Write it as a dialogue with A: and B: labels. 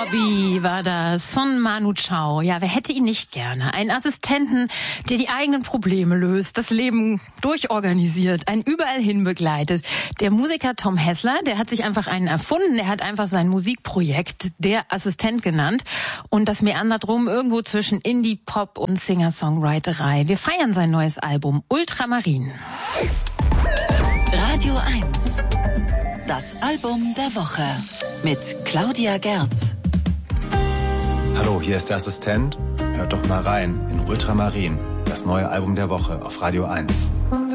A: Hobby war das von Manu Chao. Ja, wer hätte ihn nicht gerne? Einen Assistenten, der die eigenen Probleme löst, das Leben durchorganisiert, einen überall hin begleitet. Der Musiker Tom Hessler, der hat sich einfach einen erfunden. Der hat einfach sein Musikprojekt Der Assistent genannt. Und das meandert rum irgendwo zwischen Indie, Pop und Singer-Songwriterei. Wir feiern sein neues Album Ultramarin.
B: Radio 1. Das Album der Woche mit Claudia Gerth.
C: Hallo, hier ist der Assistent. Hört doch mal rein in Ultramarin, das neue Album der Woche auf Radio 1.